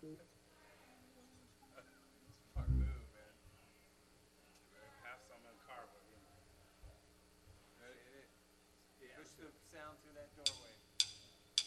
Smart move, man. Have some in the car, but you know. Ready? Yeah. Push the sound through that doorway.